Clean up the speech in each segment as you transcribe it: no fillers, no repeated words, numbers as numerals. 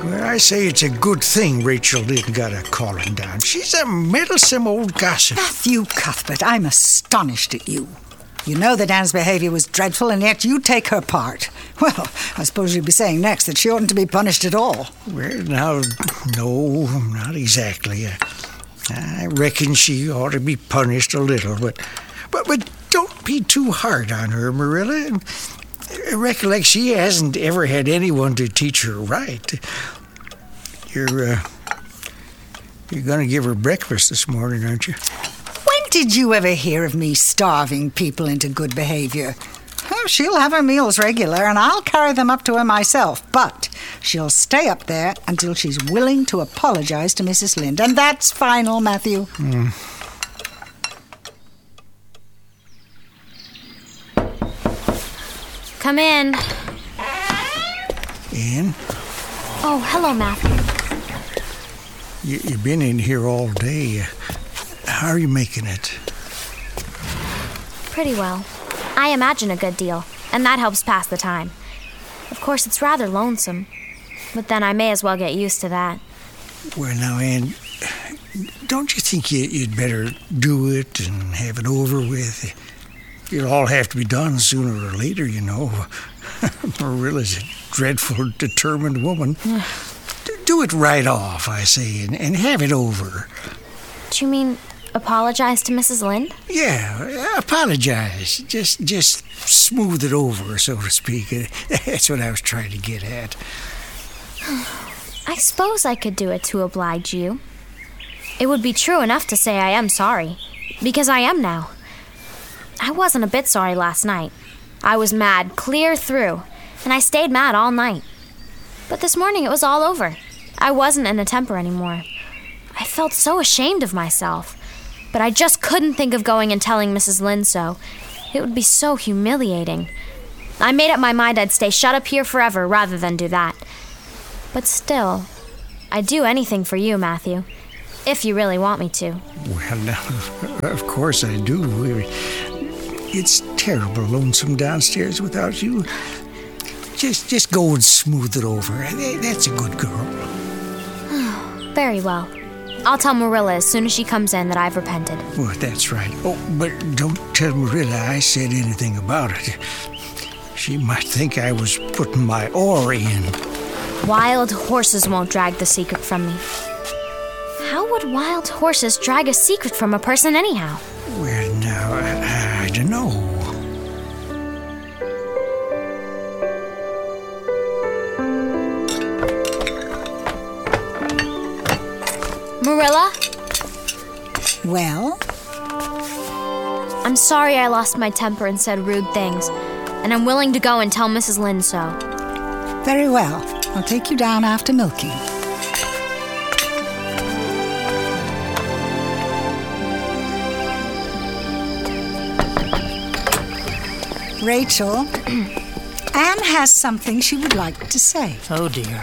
Well, I say it's a good thing Rachel didn't got a calling down. She's a meddlesome old gossip. Matthew Cuthbert, I'm astonished at you. You know that Anne's behaviour was dreadful, and yet you take her part. Well, I suppose you'd be saying next that she oughtn't to be punished at all. Well, now, no, not exactly. I reckon she ought to be punished a little, but don't be too hard on her, Marilla. Recollect, she hasn't ever had anyone to teach her right. You're going to give her breakfast this morning, aren't you? When did you ever hear of me starving people into good behaviour? Oh, she'll have her meals regular, and I'll carry them up to her myself. But she'll stay up there until she's willing to apologize to Mrs. Lynde. And that's final, Matthew. Come in. Anne? Oh, hello, Matthew. You've been in here all day. How are you making it? Pretty well. I imagine a good deal, and that helps pass the time. Of course, it's rather lonesome, but then I may as well get used to that. Well, now, Anne, don't you think you'd better do it and have it over with? It'll all have to be done sooner or later, you know. Marilla's a dreadful, determined woman. Do it right off, I say, and have it over. Do you mean apologize to Mrs. Lynde? Yeah, apologize. Just smooth it over, so to speak. That's what I was trying to get at. I suppose I could do it to oblige you. It would be true enough to say I am sorry, because I am now. I wasn't a bit sorry last night. I was mad clear through, and I stayed mad all night. But this morning it was all over. I wasn't in a temper anymore. I felt so ashamed of myself. But I just couldn't think of going and telling Mrs. Lynde so. It would be so humiliating. I made up my mind I'd stay shut up here forever rather than do that. But still, I'd do anything for you, Matthew, if you really want me to. Well, now, of course I do. It's terrible lonesome downstairs without you. Just go and smooth it over. That's a good girl. Very well. I'll tell Marilla as soon as she comes in that I've repented. Well, that's right. Oh, but don't tell Marilla I said anything about it. She might think I was putting my oar in. Wild horses won't drag the secret from me. How would wild horses drag a secret from a person anyhow? Well, now, I don't know. Marilla? Well? I'm sorry I lost my temper and said rude things, and I'm willing to go and tell Mrs. Lynde so. Very well. I'll take you down after milking. Rachel, Anne has something she would like to say. Oh, dear.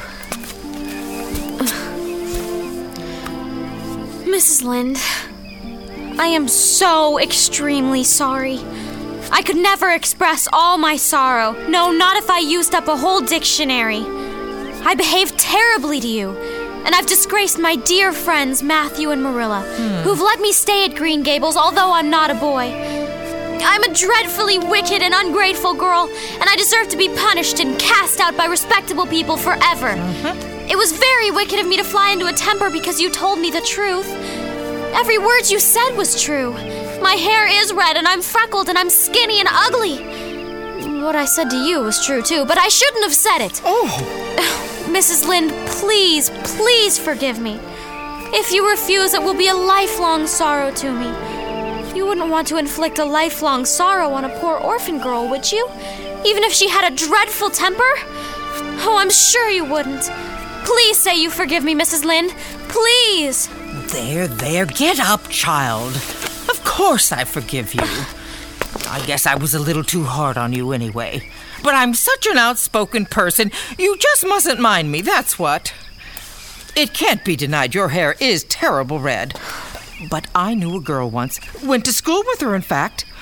Mrs. Lynde, I am so extremely sorry. I could never express all my sorrow. No, not if I used up a whole dictionary. I behaved terribly to you, and I've disgraced my dear friends, Matthew and Marilla, who've let me stay at Green Gables, although I'm not a boy. I'm a dreadfully wicked and ungrateful girl, and I deserve to be punished and cast out by respectable people forever. It was very wicked of me to fly into a temper because you told me the truth. Every word you said was true. My hair is red, and I'm freckled, and I'm skinny and ugly. What I said to you was true, too, but I shouldn't have said it. Mrs. Lynde, please, please forgive me. If you refuse, it will be a lifelong sorrow to me. You wouldn't want to inflict a lifelong sorrow on a poor orphan girl, would you? Even if she had a dreadful temper? Oh, I'm sure you wouldn't. Please say you forgive me, Mrs. Lynde. Please. There, get up, child. Of course I forgive you. I guess I was a little too hard on you anyway. But I'm such an outspoken person, you just mustn't mind me, that's what. It can't be denied your hair is terrible red. But I knew a girl once, went to school with her, in fact,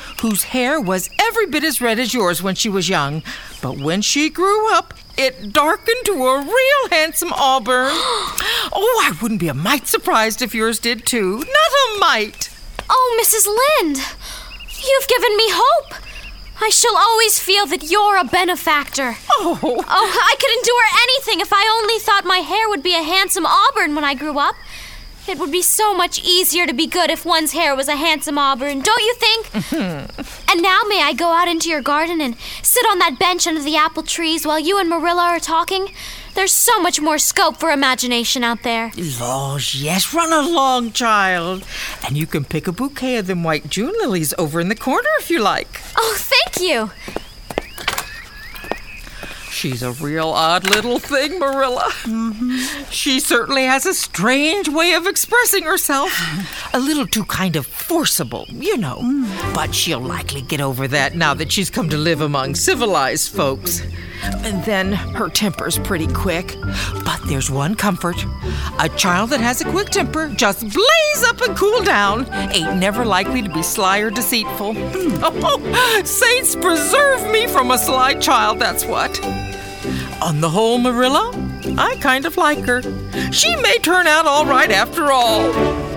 whose hair was every bit as red as yours when she was young. But when she grew up, it darkened to a real handsome auburn. Oh, I wouldn't be a mite surprised if yours did too. Not a mite. Oh, Mrs. Lynde, you've given me hope. I shall always feel that you're a benefactor. Oh, I could endure anything if I only thought my hair would be a handsome auburn when I grew up. It would be so much easier to be good if one's hair was a handsome auburn, don't you think? And now may I go out into your garden and sit on that bench under the apple trees while you and Marilla are talking? There's so much more scope for imagination out there. Laws, yes, run along, child. And you can pick a bouquet of them white June lilies over in the corner if you like. Oh, thank you. She's a real odd little thing, Marilla. She certainly has a strange way of expressing herself. A little too kind of forcible, you know. But she'll likely get over that now that she's come to live among civilized folks. And then her temper's pretty quick. But there's one comfort. A child that has a quick temper just blaze up and cool down ain't never likely to be sly or deceitful. Oh, saints preserve me from a sly child, that's what. On the whole, Marilla, I kind of like her. She may turn out all right after all.